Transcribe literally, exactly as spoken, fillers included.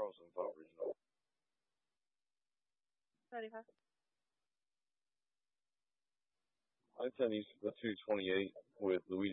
Charleston fought regional. thirty-five. I ten East the two twenty-eight with Louisiana.